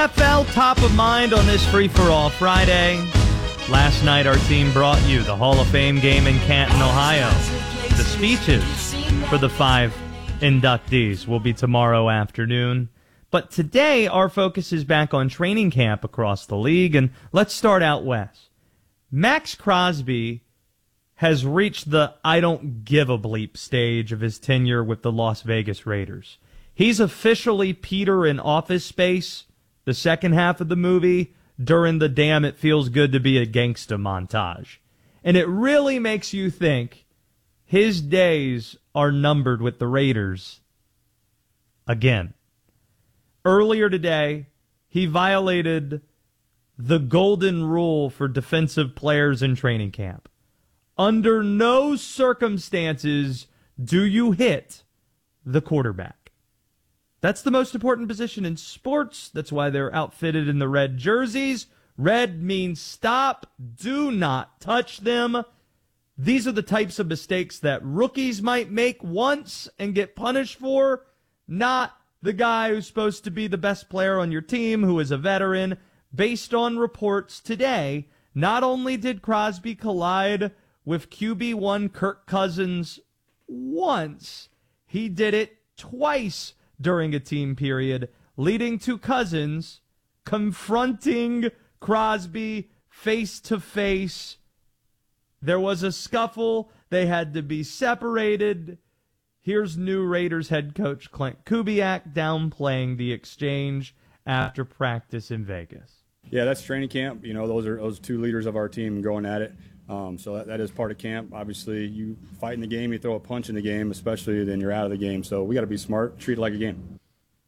NFL top of mind on this free-for-all Friday. Last night, our team brought you the Hall of Fame game in Canton, Ohio. The speeches for the 5 inductees will be tomorrow afternoon. But today, our focus is back on training camp across the league, and let's start out west. Maxx Crosby has reached the I don't give a bleep stage of his tenure with the Las Vegas Raiders. He's officially Peter in Office Space, the second half of the movie, during the damn it feels good to be a gangsta montage. And it really makes you think his days are numbered with the Raiders again. Earlier today, he violated the golden rule for defensive players in training camp. Under no circumstances do you hit the quarterback. That's the most important position in sports. That's why they're outfitted in the red jerseys. Red means stop. Do not touch them. These are the types of mistakes that rookies might make once and get punished for, not the guy who's supposed to be the best player on your team who is a veteran. Based on reports today, not only did Crosby collide with QB1 Kirk Cousins once, he did it twice during a team period, leading to Cousins confronting Crosby face-to-face. There was a scuffle. They had to be separated. Here's new Raiders head coach Klint Kubiak downplaying the exchange after practice in Vegas. Yeah, that's training camp. You know, those two leaders of our team going at it. So that is part of camp. Obviously, you fight in the game, you throw a punch in the game, especially then you're out of the game. So we got to be smart, treat it like a game.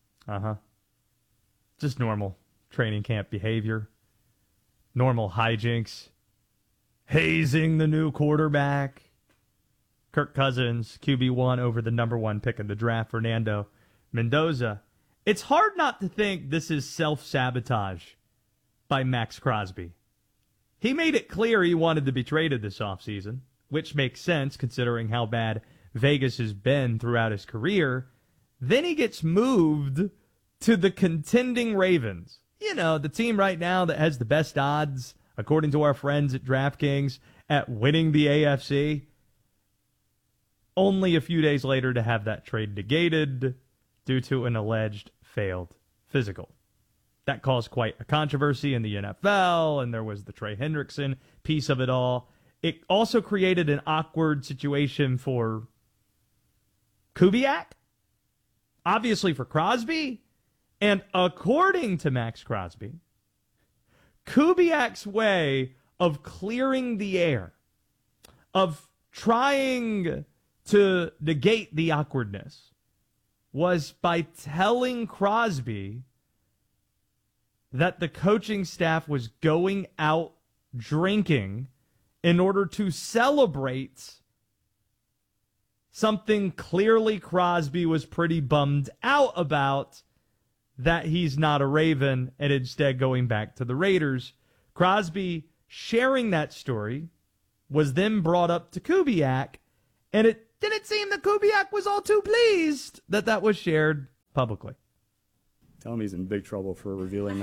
Just normal training camp behavior. Normal hijinks. Hazing the new quarterback. Kirk Cousins, QB1 over the number 1 pick in the draft, Fernando Mendoza. It's hard not to think this is self-sabotage by Maxx Crosby. He made it clear he wanted to be traded this offseason, which makes sense considering how bad Vegas has been throughout his career. Then he gets moved to the contending Ravens. You know, the team right now that has the best odds, according to our friends at DraftKings, at winning the AFC. Only a few days later to have that trade negated due to an alleged failed physical. That caused quite a controversy in the NFL, and there was the Trey Hendrickson piece of it all. It also created an awkward situation for Kubiak, obviously for Crosby, and according to Maxx Crosby, Kubiak's way of clearing the air, of trying to negate the awkwardness, was by telling Crosby that the coaching staff was going out drinking in order to celebrate something clearly Crosby was pretty bummed out about, that he's not a Raven and instead going back to the Raiders. Crosby sharing that story was then brought up to Kubiak, and it didn't seem that Kubiak was all too pleased that that was shared publicly. Tell him he's in big trouble for revealing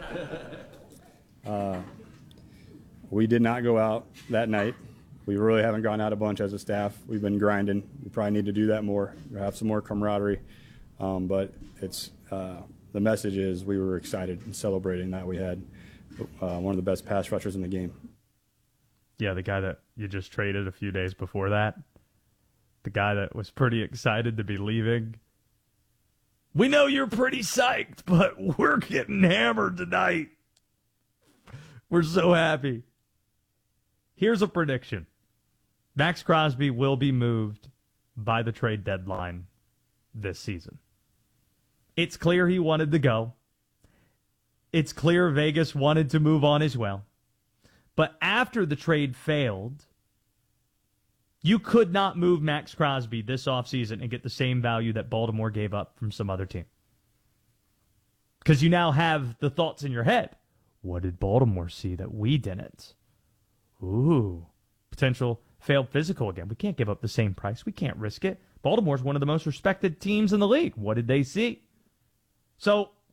that. We did not go out that night. We really haven't gone out a bunch as a staff. We've been grinding. We probably need to do that more, have some more camaraderie. But it's the message is we were excited and celebrating that we had one of the best pass rushers in the game. Yeah, the guy that you just traded a few days before that. The guy that was pretty excited to be leaving. We know you're pretty psyched, but we're getting hammered tonight. We're so happy. Here's a prediction. Maxx Crosby will be moved by the trade deadline this season. It's clear he wanted to go. It's clear Vegas wanted to move on as well. But after the trade failed, you could not move Maxx Crosby this offseason and get the same value that Baltimore gave up from some other team. Because you now have the thoughts in your head. What did Baltimore see that we didn't? Ooh, potential failed physical again. We can't give up the same price. We can't risk it. Baltimore's one of the most respected teams in the league. What did they see? So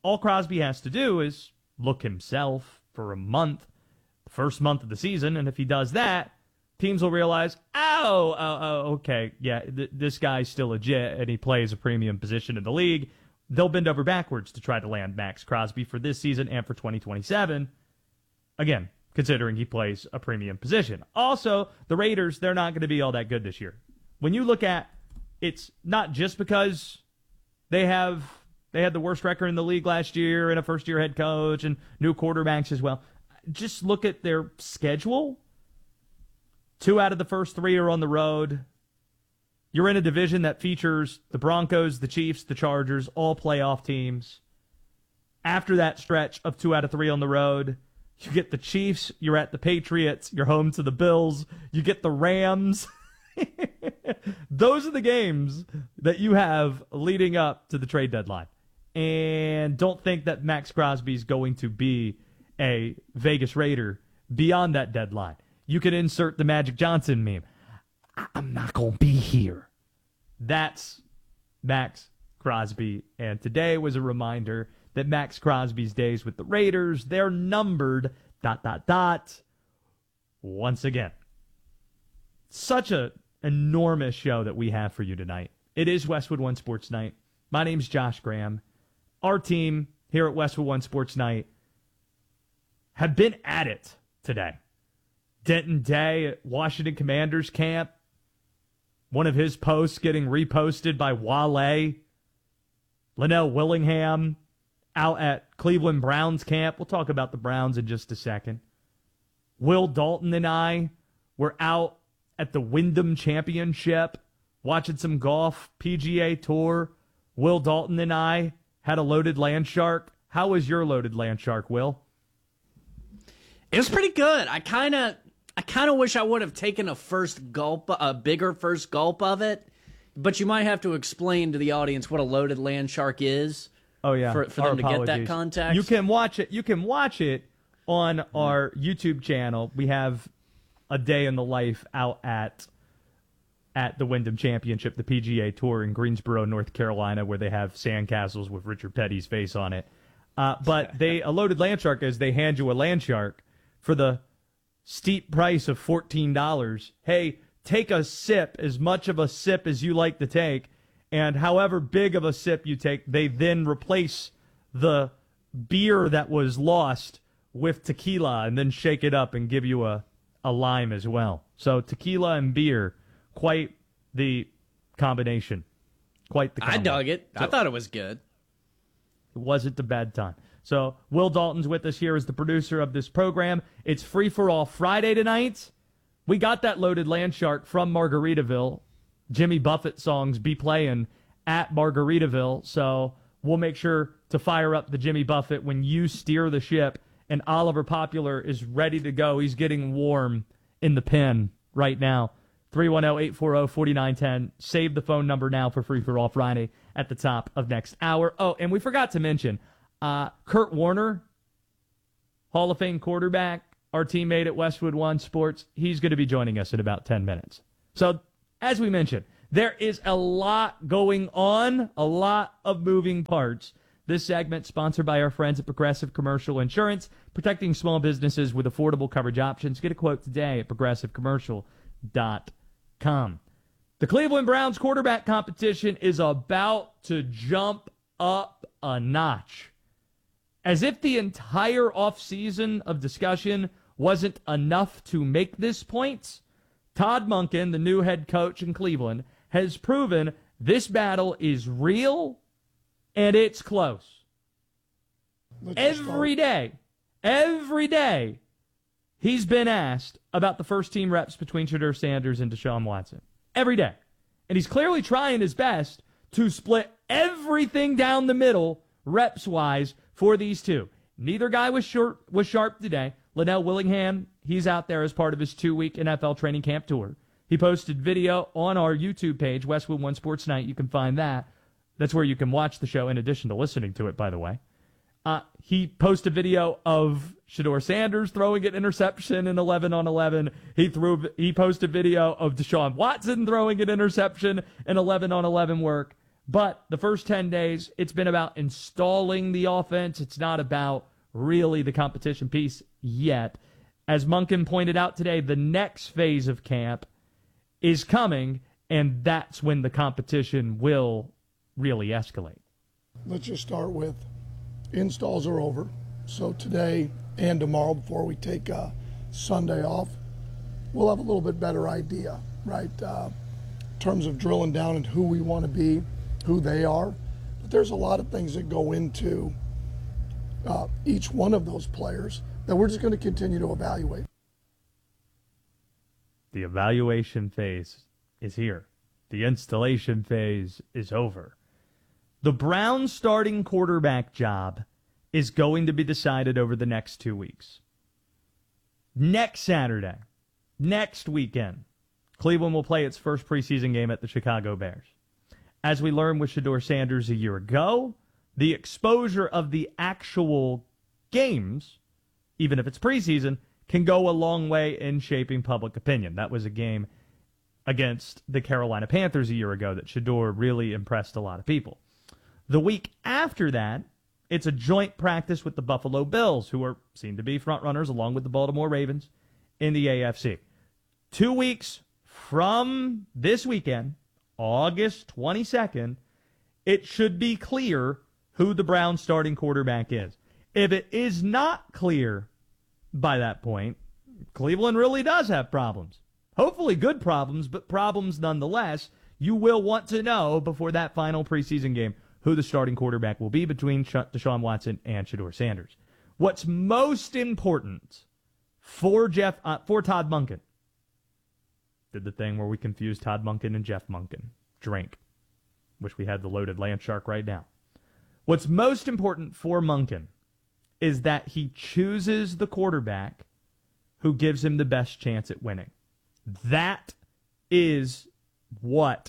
all Crosby has to do is look himself for a month, the first month of the season, and if he does that, teams will realize, okay, yeah, this guy's still legit, and he plays a premium position in the league. They'll bend over backwards to try to land Max Crosby for this season and for 2027. Again, considering he plays a premium position. Also, the Raiders, they're not going to be all that good this year. When you look at, it's not just because they had the worst record in the league last year and a first-year head coach and new quarterbacks as well. Just look at their schedule. 2 out of the first 3 are on the road. You're in a division that features the Broncos, the Chiefs, the Chargers, all playoff teams. After that stretch of 2 out of 3 on the road, you get the Chiefs, you're at the Patriots, you're home to the Bills, you get the Rams. Those are the games that you have leading up to the trade deadline. And don't think that Max Crosby is going to be a Vegas Raider beyond that deadline. You can insert the Magic Johnson meme. I'm not going to be here. That's Max Crosby. And today was a reminder that Max Crosby's days with the Raiders, they're numbered, ... once again. Such an enormous show that we have for you tonight. It is Westwood One Sports Night. My name's Josh Graham. Our team here at Westwood One Sports Night have been at it today. Denton Day at Washington Commanders camp. One of his posts getting reposted by Wale. Linnell Willingham out at Cleveland Browns camp. We'll talk about the Browns in just a second. Will Dalton and I were out at the Wyndham Championship watching some golf, PGA Tour. Will Dalton and I had a loaded land shark. How was your loaded land shark, Will? It was pretty good. I kind of wish I would have taken a bigger first gulp of it, but you might have to explain to the audience what a loaded land shark is. Oh yeah, for them to get that context. You can watch it. You can watch it on our YouTube channel. We have a day in the life out at the Wyndham Championship, the PGA Tour in Greensboro, North Carolina, where they have sandcastles with Richard Petty's face on it. But a loaded land shark is they hand you a land shark for the steep price of $14. Hey, take a sip, as much of a sip as you like to take, and however big of a sip you take, they then replace the beer that was lost with tequila and then shake it up and give you a lime as well. So tequila and beer, quite the combination. Quite the combination. I dug it. I thought it was good. It wasn't a bad time. So Will Dalton's with us here as the producer of this program. It's Free for All Friday tonight. We got that loaded land shark from Margaritaville. Jimmy Buffett songs be playing at Margaritaville. So we'll make sure to fire up the Jimmy Buffett when you steer the ship. And Oliver Popular is ready to go. He's getting warm in the pen right now. 310-840-4910. Save the phone number now for Free for All Friday at the top of next hour. Oh, and we forgot to mention, Kurt Warner, Hall of Fame quarterback, our teammate at Westwood One Sports, he's going to be joining us in about 10 minutes. So, as we mentioned, there is a lot going on, a lot of moving parts. This segment sponsored by our friends at Progressive Commercial Insurance, protecting small businesses with affordable coverage options. Get a quote today at progressivecommercial.com. The Cleveland Browns quarterback competition is about to jump up a notch. As if the entire offseason of discussion wasn't enough to make this point, Todd Monken, the new head coach in Cleveland, has proven this battle is real and it's close. Every day, he's been asked about the first-team reps between Shedeur Sanders and Deshaun Watson. Every day. And he's clearly trying his best to split everything down the middle, reps-wise, for these two. Neither guy was sharp today. Linnell Willingham, he's out there as part of his 2-week NFL training camp tour. He posted video on our YouTube page, Westwood One Sports Night. You can find that. That's where you can watch the show in addition to listening to it, by the way. He posted video of Shedeur Sanders throwing an interception in 11-on-11. He posted video of Deshaun Watson throwing an interception in 11-on-11 work. But the first 10 days, it's been about installing the offense. It's not about really the competition piece yet. As Monken pointed out today, the next phase of camp is coming, and that's when the competition will really escalate. Let's just start with installs are over. So today and tomorrow, before we take Sunday off, we'll have a little bit better idea, right, in terms of drilling down into who we want to be, who they are. But there's a lot of things that go into each one of those players that we're just going to continue to evaluate. The evaluation phase is here. The installation phase is over. The Browns' starting quarterback job is going to be decided over the next 2 weeks. Next Saturday, next weekend, Cleveland will play its first preseason game at the Chicago Bears. As we learned with Shedeur Sanders a year ago, the exposure of the actual games, even if it's preseason, can go a long way in shaping public opinion. That was a game against the Carolina Panthers a year ago that Shedeur really impressed a lot of people. The week after that, it's a joint practice with the Buffalo Bills, who are seen to be frontrunners along with the Baltimore Ravens in the AFC. 2 weeks from this weekend, August 22nd, it should be clear who the Browns' starting quarterback is. If it is not clear by that point, Cleveland really does have problems. Hopefully good problems, but problems nonetheless. You will want to know before that final preseason game who the starting quarterback will be between Deshaun Watson and Shedeur Sanders. What's most important for Todd Monken, did the thing where we confused Todd Monken and Jeff Monken. Drink. Wish we had the loaded land shark right now. What's most important for Monken is that he chooses the quarterback who gives him the best chance at winning. That is what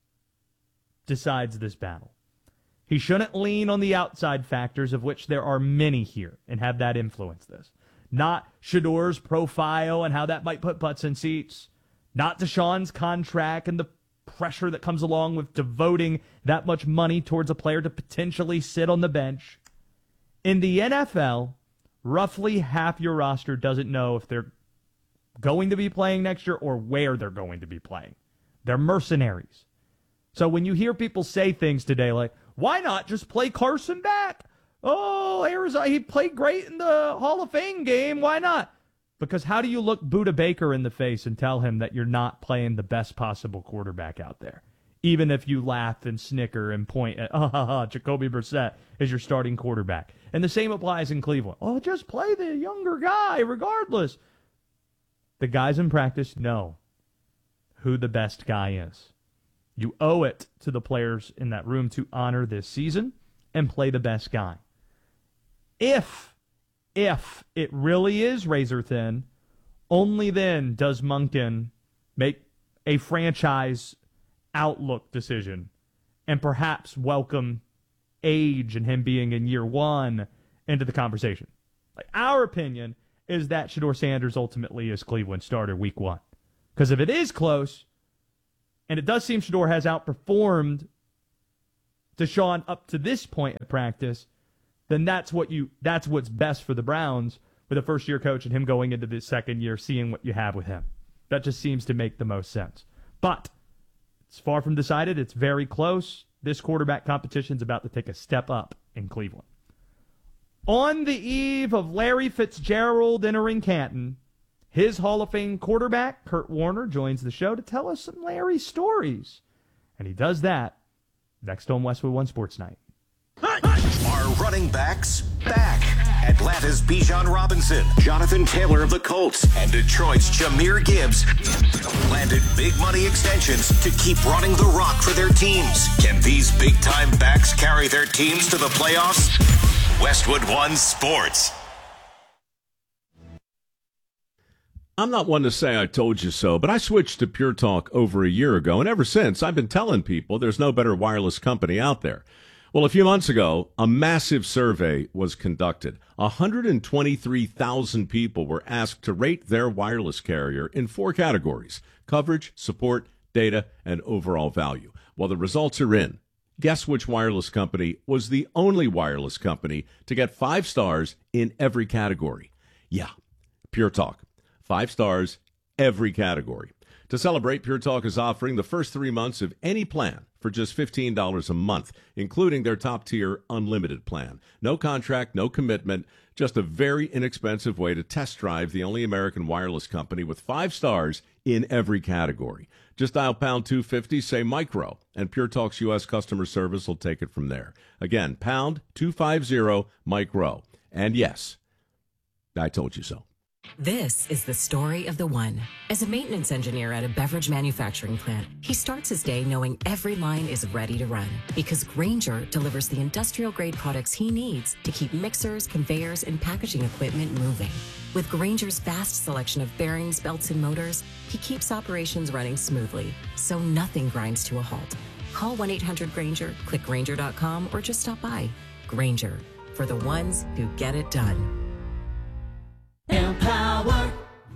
decides this battle. He shouldn't lean on the outside factors, of which there are many here, and have that influence this. Not Shedeur's profile and how that might put butts in seats. Not Deshaun's contract and the pressure that comes along with devoting that much money towards a player to potentially sit on the bench. In the NFL, roughly half your roster doesn't know if they're going to be playing next year or where they're going to be playing. They're mercenaries. So when you hear people say things today like, why not just play Carson back? Oh, Arizona, he played great in the Hall of Fame game. Why not? Because how do you look Budda Baker in the face and tell him that you're not playing the best possible quarterback out there? Even if you laugh and snicker and point at, Jacoby Brissett is your starting quarterback. And the same applies in Cleveland. Oh, just play the younger guy regardless. The guys in practice know who the best guy is. You owe it to the players in that room to honor this season and play the best guy. If it really is razor thin, only then does Monken make a franchise outlook decision and perhaps welcome age and him being in year one into the conversation. Like, our opinion is that Shedeur Sanders ultimately is Cleveland starter week one. Because if it is close, and it does seem Shedeur has outperformed Deshaun up to this point in practice, then that's what's best for the Browns with a first-year coach and him going into this second year, seeing what you have with him. That just seems to make the most sense. But it's far from decided. It's very close. This quarterback competition is about to take a step up in Cleveland. On the eve of Larry Fitzgerald entering Canton, his Hall of Fame quarterback, Kurt Warner, joins the show to tell us some Larry stories. And he does that next on Westwood One Sports Night. Are running backs back? Atlanta's Bijan Robinson, Jonathan Taylor of the Colts, and Detroit's Jahmyr Gibbs landed big money extensions to keep running the rock for their teams. Can these big-time backs carry their teams to the playoffs? Westwood One Sports. I'm not one to say I told you so, but I switched to Pure Talk over a year ago, and ever since, I've been telling people there's no better wireless company out there. Well, a few months ago, a massive survey was conducted. 123,000 people were asked to rate their wireless carrier in 4 categories: coverage, support, data, and overall value. Well, the results are in. Guess which wireless company was the only wireless company to get 5 stars in every category? Yeah, Pure Talk. 5 stars, every category. To celebrate, Pure Talk is offering the first 3 months of any plan for just $15 a month, including their top-tier unlimited plan. No contract, no commitment, just a very inexpensive way to test drive the only American wireless company with 5 stars in every category. Just dial pound 250, say micro, and Pure Talk's U.S. customer service will take it from there. Again, pound 250 micro. And yes, I told you so. This is the story of the one. As a maintenance engineer at a beverage manufacturing plant, he starts his day knowing every line is ready to run because Grainger delivers the industrial-grade products he needs to keep mixers, conveyors, and packaging equipment moving. With Grainger's vast selection of bearings, belts, and motors, he keeps operations running smoothly, so nothing grinds to a halt. Call 1-800-GRAINGER, click Grainger.com, or just stop by. Grainger, for the ones who get it done. Empower.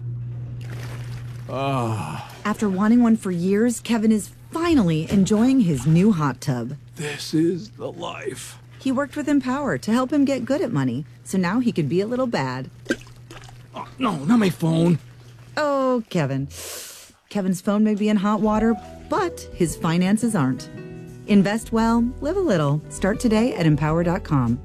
After wanting one for years, Kevin is finally enjoying his new hot tub. This is the life. He worked with Empower to help him get good at money, so now he can be a little bad. Oh, no, not my phone. Oh, Kevin. Kevin's phone may be in hot water, but his finances aren't. Invest well, live a little. Start today at Empower.com.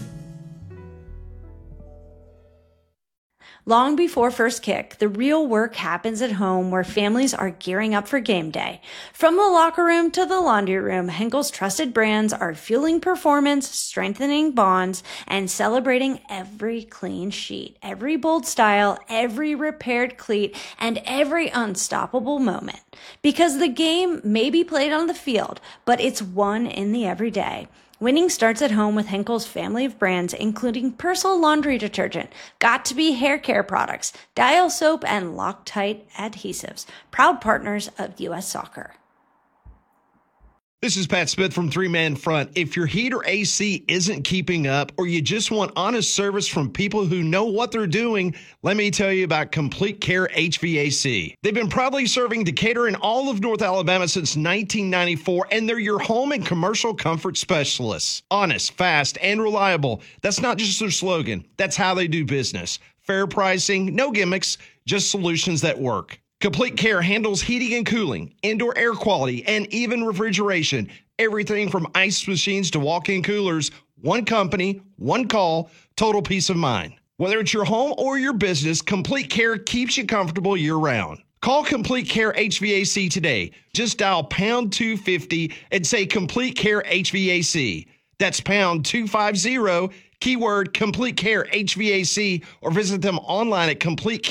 Long before first kick, the real work happens at home where families are gearing up for game day. From the locker room to the laundry room, Henkel's trusted brands are fueling performance, strengthening bonds, and celebrating every clean sheet, every bold style, every repaired cleat, and every unstoppable moment. Because the game may be played on the field, but it's won in the everyday. Winning starts at home with Henkel's family of brands, including Persil laundry detergent, Got2b hair care products, Dial soap, and Loctite adhesives. Proud partners of U.S. Soccer. This is Pat Smith from Three Man Front. If your heat or AC isn't keeping up, or you just want honest service from people who know what they're doing, let me tell you about Complete Care HVAC. They've been proudly serving Decatur and all of North Alabama since 1994, and they're your home and commercial comfort specialists. Honest, fast, and reliable. That's not just their slogan. That's how they do business. Fair pricing, no gimmicks, just solutions that work. Complete Care handles heating and cooling, indoor air quality, and even refrigeration. Everything from ice machines to walk-in coolers. One company, one call, total peace of mind. Whether it's your home or your business, Complete Care keeps you comfortable year-round. Call Complete Care HVAC today. Just dial pound 250 and say Complete Care HVAC. That's pound 250, keyword Complete Care HVAC, or visit them online at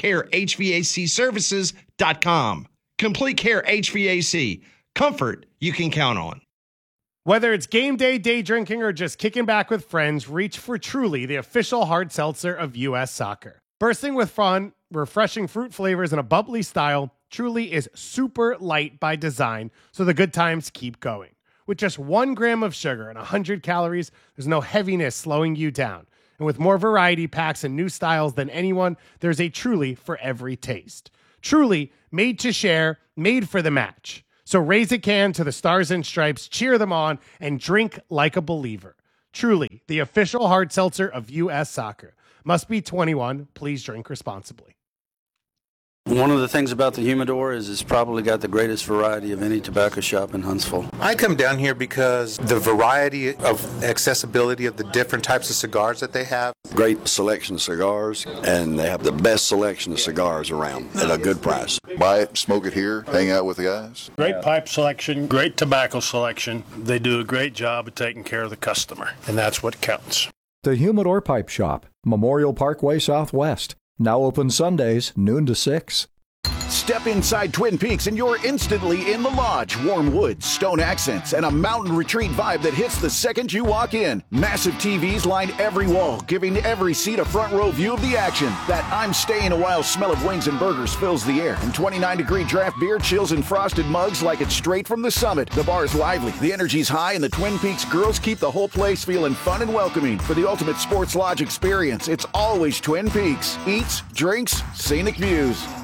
CompleteCareHVACservices.com. Complete Care HVAC. Comfort you can count on. Whether it's game day, day drinking, or just kicking back with friends, reach for Truly, the official hard seltzer of U.S. Soccer. Bursting with fun, refreshing fruit flavors, and a bubbly style, Truly is super light by design, so the good times keep going. With just 1 gram of sugar and 100 calories, there's no heaviness slowing you down. And with more variety packs and new styles than anyone, there's a Truly for every taste. Truly, made to share, made for the match. So raise a can to the Stars and Stripes, cheer them on, and drink like a believer. Truly, the official hard seltzer of U.S. Soccer. Must be 21. Please drink responsibly. One of the things about the Humidor is it's probably got the greatest variety of any tobacco shop in Huntsville. I come down here because the variety of accessibility of the different types of cigars that they have. Great selection of cigars, and they have the best selection of cigars around at a good price. Buy it, smoke it here, hang out with the guys. Great pipe selection, great tobacco selection. They do a great job of taking care of the customer, and that's what counts. The Humidor Pipe Shop, Memorial Parkway Southwest. Now open Sundays, noon to 6. Step inside Twin Peaks and you're instantly in the lodge. Warm woods, stone accents, and a mountain retreat vibe that hits the second you walk in. Massive TVs line every wall, giving every seat a front row view of the action. That I'm staying a while smell of wings and burgers fills the air, and 29-degree draft beer chills in frosted mugs like it's straight from the summit. The bar's lively, the energy's high, and the Twin Peaks girls keep the whole place feeling fun and welcoming. For the ultimate sports lodge experience, it's always Twin Peaks. Eats, drinks, scenic views.